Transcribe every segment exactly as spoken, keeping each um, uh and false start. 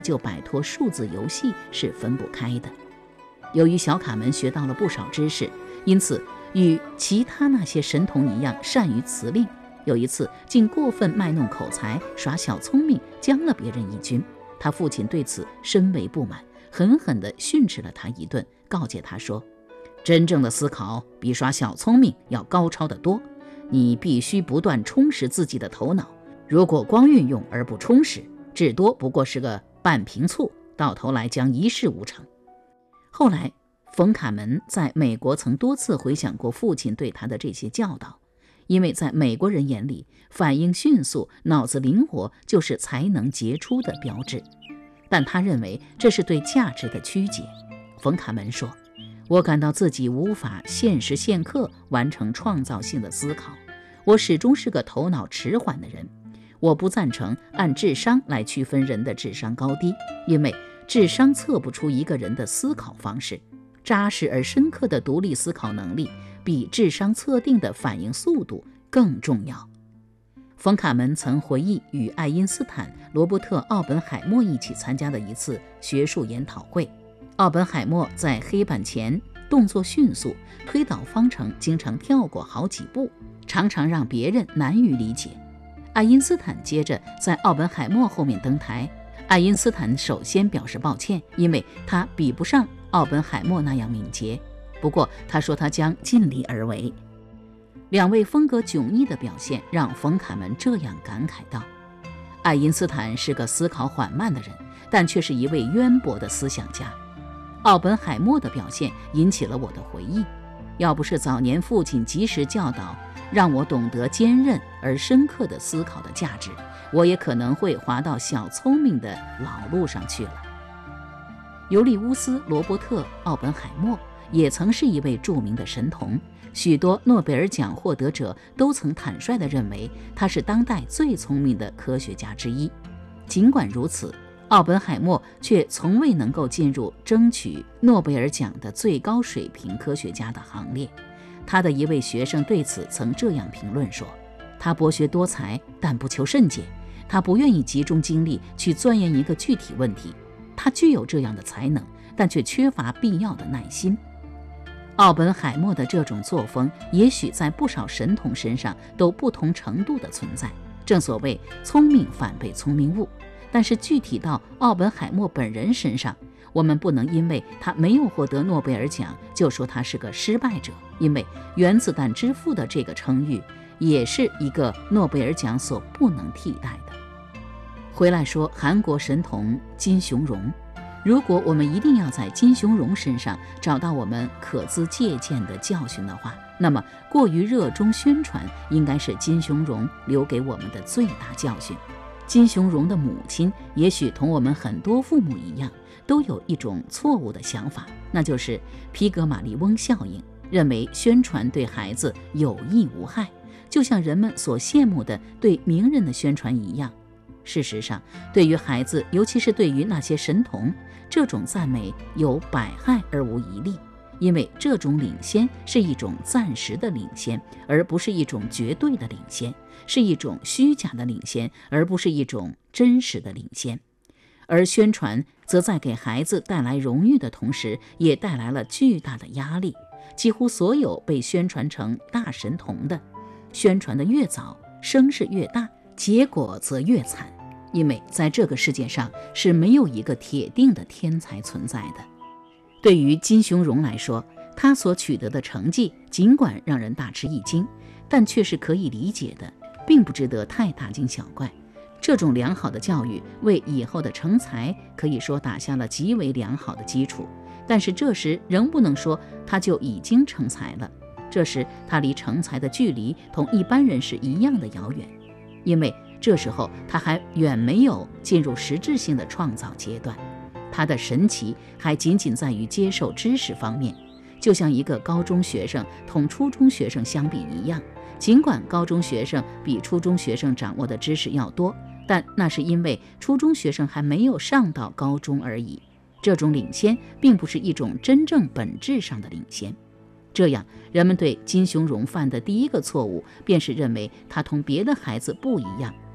就摆脱数字游戏是分不开的。由于小卡门学到了不少知识，因此与其他那些神童一样善于辞令，有一次竟过分卖弄口才，耍小聪明，将了别人一军。他父亲对此深为不满，狠狠地训斥了他一顿，告诫他说，真正的思考比耍小聪明要高超得多，你必须不断充实自己的头脑，如果光运用而不充实，至多不过是个半瓶醋，到头来将一事无成。后来冯卡门在美国曾多次回想过父亲对他的这些教导，因为在美国人眼里，反应迅速、脑子灵活就是才能杰出的标志，但他认为这是对价值的曲解。冯卡门说，我感到自己无法现时现刻完成创造性的思考，我始终是个头脑迟缓的人。我不赞成按智商来区分人的智商高低，因为智商测不出一个人的思考方式，扎实而深刻的独立思考能力比智商测定的反应速度更重要。冯卡门曾回忆与爱因斯坦、罗伯特·奥本海默一起参加的一次学术研讨会。奥本海默在黑板前动作迅速，推导方程经常跳过好几步，常常让别人难于理解。爱因斯坦接着在奥本海默后面登台，爱因斯坦首先表示抱歉，因为他比不上奥本海默那样敏捷，不过他说他将尽力而为。两位风格迥异的表现让冯卡门这样感慨道，爱因斯坦是个思考缓慢的人，但却是一位渊博的思想家。奥本海默的表现引起了我的回忆，要不是早年父亲及时教导，让我懂得坚韧而深刻的思考的价值，我也可能会滑到小聪明的老路上去了。尤利乌斯·罗伯特·奥本海默也曾是一位著名的神童，许多诺贝尔奖获得者都曾坦率地认为他是当代最聪明的科学家之一。尽管如此，奥本海默却从未能够进入争取诺贝尔奖的最高水平科学家的行列。他的一位学生对此曾这样评论说，他博学多才，但不求甚解，他不愿意集中精力去钻研一个具体问题，他具有这样的才能，但却缺乏必要的耐心。奥本海默的这种作风也许在不少神童身上都不同程度的存在，正所谓聪明反被聪明误。但是具体到奥本海默本人身上，我们不能因为他没有获得诺贝尔奖就说他是个失败者，因为原子弹之父的这个称誉也是一个诺贝尔奖所不能替代的。回来说韩国神童金雄荣，如果我们一定要在金雄荣身上找到我们可资借鉴的教训的话，那么过于热衷宣传应该是金雄荣留给我们的最大教训。金雄荣的母亲也许同我们很多父母一样，都有一种错误的想法，那就是皮格马利翁效应，认为宣传对孩子有益无害，就像人们所羡慕的对名人的宣传一样。事实上，对于孩子，尤其是对于那些神童，这种赞美有百害而无一利，因为这种领先是一种暂时的领先，而不是一种绝对的领先，是一种虚假的领先，而不是一种真实的领先。而宣传则在给孩子带来荣誉的同时，也带来了巨大的压力。几乎所有被宣传成大神童的，宣传的越早，声势越大，结果则越惨，因为在这个世界上是没有一个铁定的天才存在的。对于金雄荣来说，他所取得的成绩尽管让人大吃一惊，但却是可以理解的，并不值得太大惊小怪。这种良好的教育为以后的成才可以说打下了极为良好的基础，但是这时仍不能说他就已经成才了。这时他离成才的距离同一般人是一样的遥远，因为这时候他还远没有进入实质性的创造阶段，他的神奇还仅仅在于接受知识方面，就像一个高中学生同初中学生相比一样，尽管高中学生比初中学生掌握的知识要多，但那是因为初中学生还没有上到高中而已。这种领先并不是一种真正本质上的领先。这样，人们对金雄荣犯的第一个错误便是认为他同别的孩子不一样，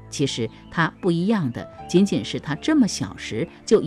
其实他不一样的，仅仅是他这么小时就